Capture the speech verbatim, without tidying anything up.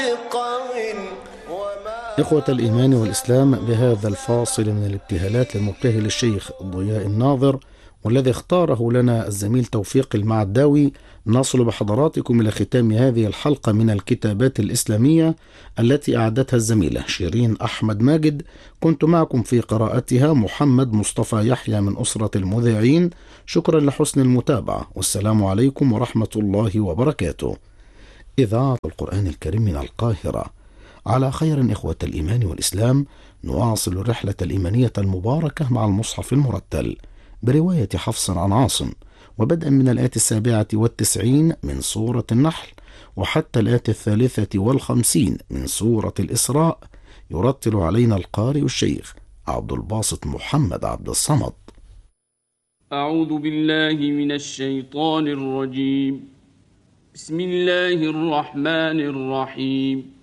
إخوة الإيمان والإسلام، بهذا الفاصل من الابتهالات للمبتهل الشيخ ضياء الناظر والذي اختاره لنا الزميل توفيق المعداوي، نصل بحضراتكم إلى ختام هذه الحلقة من الكتابات الإسلامية التي أعدتها الزميلة شيرين أحمد ماجد. كنت معكم في قراءتها محمد مصطفى يحيى من أسرة المذيعين. شكرا لحسن المتابعة، والسلام عليكم ورحمة الله وبركاته. إذاعة القرآن الكريم من القاهرة. على خير إخوة الإيمان والإسلام، نواصل الرحلة الإيمانية المباركة مع المصحف المرتل برواية حفص عن عاصم، وبدءا من الآية السابعة والتسعين من سورة النحل وحتى الآية الثالثة والخمسين من سورة الإسراء، يرتل علينا القارئ الشيخ عبد الباسط محمد عبد الصمد. أعوذ بالله من الشيطان الرجيم. بسم الله الرحمن الرحيم.